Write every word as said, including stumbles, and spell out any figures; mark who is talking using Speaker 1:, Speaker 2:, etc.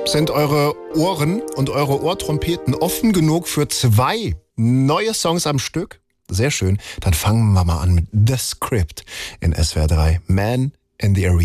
Speaker 1: Sind eure Ohren und eure Ohrtrompeten offen genug für zwei neue Songs am Stück? Sehr schön. Dann fangen wir mal an mit The Script in S W R drei. Man in the Arena.